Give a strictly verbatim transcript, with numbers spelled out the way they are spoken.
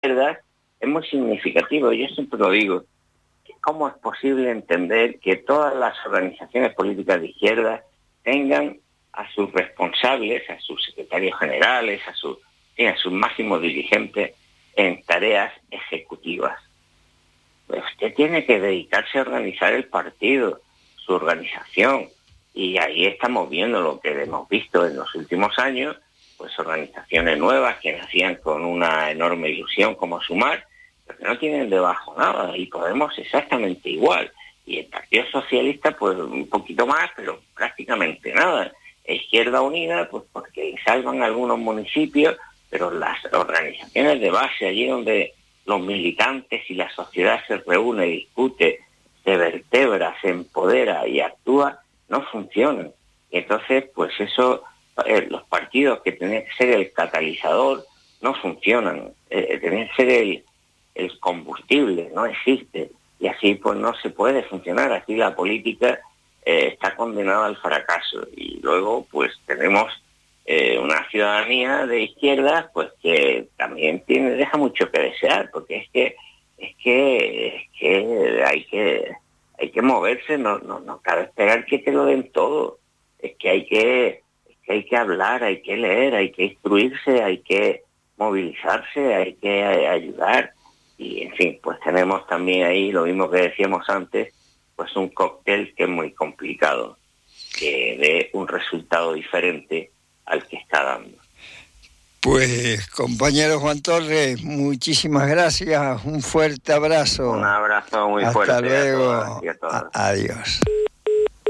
izquierdas es muy significativo. Yo siempre lo digo. ¿Cómo es posible entender que todas las organizaciones políticas de izquierda tengan a sus responsables, a sus secretarios generales, a sus, a sus máximos dirigentes en tareas ejecutivas? Pues usted tiene que dedicarse a organizar el partido, su organización, y ahí estamos viendo lo que hemos visto en los últimos años, pues organizaciones nuevas que nacían con una enorme ilusión como Sumar, pero que no tienen debajo nada, y Podemos exactamente igual, y el Partido Socialista pues un poquito más, pero prácticamente nada. Izquierda Unida pues porque salvan algunos municipios, pero las organizaciones de base, allí donde los militantes y la sociedad se reúne, discute, se vertebra, se empodera y actúa, no funcionan. Entonces, pues eso, eh, los partidos que tenían que ser el catalizador no funcionan, eh, tenían que ser el, el combustible, no existe. Y así pues no se puede funcionar, así la política eh, está condenada al fracaso. Y luego pues tenemos eh, una ciudadanía de izquierdas pues que también tiene deja mucho que desear, porque es que es que es que hay que hay que moverse, no no no cabe esperar que te lo den todo. Es que hay que es que hay que hablar, hay que leer, hay que instruirse, hay que movilizarse, hay que ayudar. Y en fin, pues tenemos también ahí lo mismo que decíamos antes, pues un cóctel que es muy complicado, que dé un resultado diferente al que está dando. Pues, compañero Juan Torres, muchísimas gracias, un fuerte abrazo. Un abrazo muy Hasta fuerte. luego. A todas y a todas. A- adiós.